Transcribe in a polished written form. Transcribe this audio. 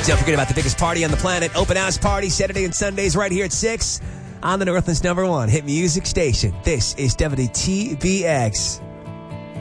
Don't forget about the biggest party on the planet, Open House Party, Saturday and Sundays right here at 6 on the Northland's #1 hit music station. This is WTBX.